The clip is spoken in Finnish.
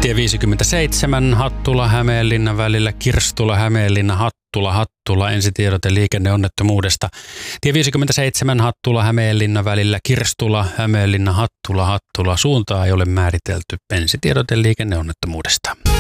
Tie 57 Hattula-Hämeenlinna välillä, Kirstula-Hämeenlinna, Hattula, ensitiedote liikenneonnettomuudesta. Tie 57 Hattula-Hämeenlinna välillä, Kirstula-Hämeenlinna, Hattula, suuntaa ei ole määritelty, ensitiedote liikenneonnettomuudesta.